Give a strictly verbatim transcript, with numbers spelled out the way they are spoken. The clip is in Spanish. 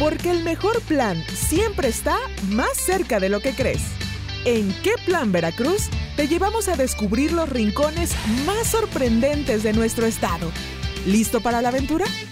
Porque el mejor plan siempre está más cerca de lo que crees. En ¿Qué Plan Veracruz? Te llevamos a descubrir los rincones más sorprendentes de nuestro estado. ¿Listo para la aventura?